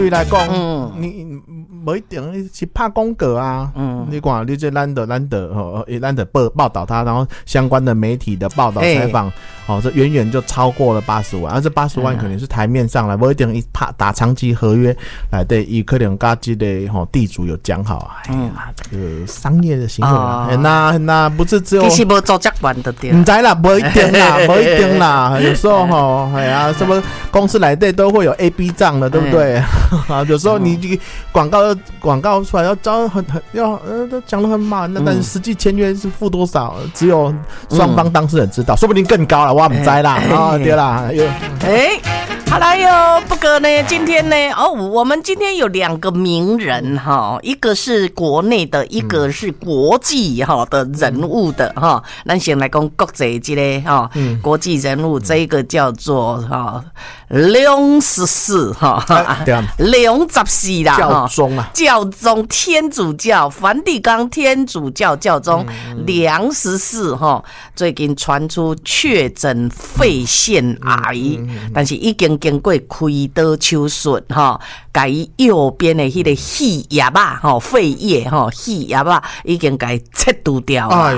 对来讲，你不一定是拍广告啊。你看，你这咱的报道他，然后相关的媒体的报道采访，这远远就超过了80万，而这80万可能是台面上来，不一定打长期合约来的，伊可能跟这个地主有讲好，这个商业的行为，那不是只有， 其实无做这完的对， 唔知啦，不一定啦，不一定啦，有时候什么公司来的都会有 A、B 账的，对不对？有时候你广告出来要招都讲得很满，但是实际签约是付多少，只有双方当事人知道，说不定更高了，我不知啦。对啦， 好来哟，不过呢，今天呢，我们今天有2个名人哈，一个是国内的，一个是国际的人物的哈。咱先来讲国际这个国际人物，这个叫做梁14梁14啦， 教宗啊， 教宗天主教梵蒂冈天主教教宗梁14最近传出确诊肺腺癌，但是已经经过开刀手术把右边的那个肺叶肺叶肺叶已经给切除掉了。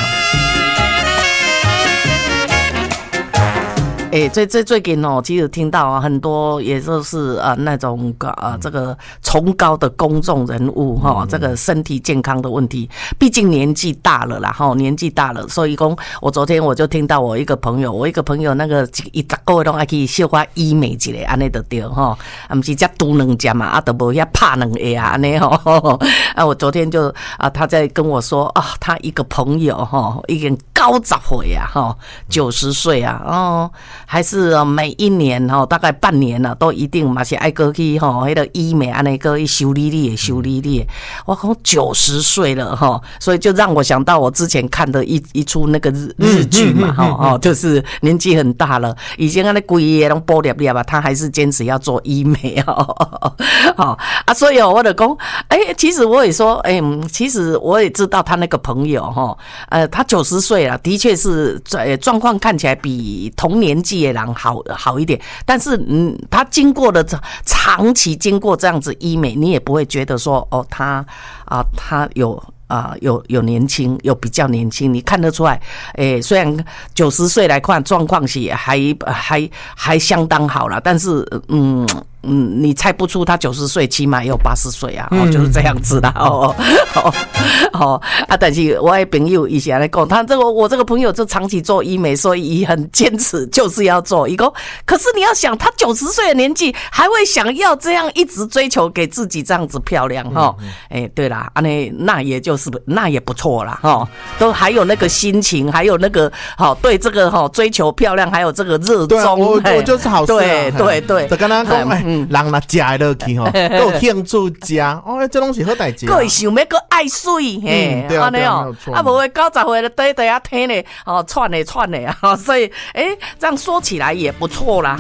最近其实听到很多，也就是那种这个崇高的公众人物这个身体健康的问题，毕竟年纪大了啦年纪大了，所以讲我昨天我就听到我一个朋友那个10个月都爱去小可医美一下，安尼就对不是才拄2针嘛，都无遐拍2下安尼我昨天就他在跟我说他一个朋友已经90岁啊90岁啊还是每一年大概半年了都一定嘛是爱过去那个医美安尼过去修理你，我讲90岁了所以就让我想到我之前看的一出那个日剧嘛就是年纪很大了，以前那规个都剥掉吧，他还是坚持要做医美所以我就讲其实我也说其实我也知道他那个朋友他90岁了，的确是状况看起来比同年纪的人好一点，但是他经过了长期经过这样子医美，你也不会觉得说他有年轻，有比较年轻，你看得出来。虽然90岁来看状况是还相当好了，但是你猜不出他90岁，起码也有80岁啊，就是这样子啦。但是我的朋友以前来讲，我这个朋友就长期做医美，所以很坚持，就是要做。可是你要想，他90岁的年纪，还会想要这样一直追求给自己这样子漂亮对啦，那也不错啦都还有那个心情，还有那个对这个追求漂亮，还有这个热衷。 我就是好事啊。 对， 就跟他讲人若食会落去都有兴趣食这拢是好代志。 佫会想要佫爱水安尼无会90岁了对啊天咧串咧所以这样说起来也不错啦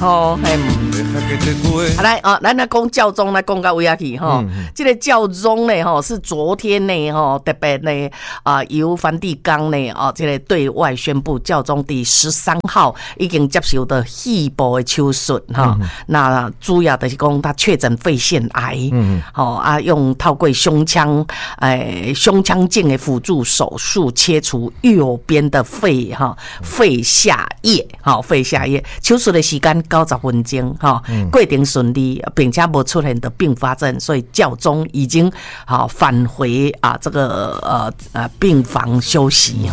来咱来讲教宗，来讲到位啊去这个教宗呢是昨天呢特别呢由梵蒂冈呢这个对外宣布，教宗第13号已经接受的肺部的手术那主要的是讲他确诊肺腺癌用透过胸腔镜的辅助手术切除右边的肺下叶手术的时间90分钟过程顺利，并且没出现的并发症，所以教宗已经返回这个病房休息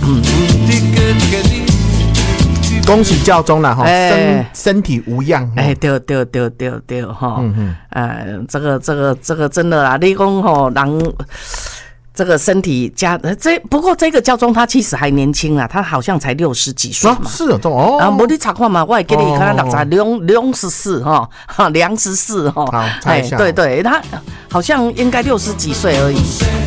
恭喜教宗啦身体无恙对这个真的啦，你讲人这个身体不过这个教宗他其实还年轻啊，他好像才60几岁嘛。 是这种无你查看嘛，我会给你看他梁14梁14 好，猜一下对他好像应该60几岁而已。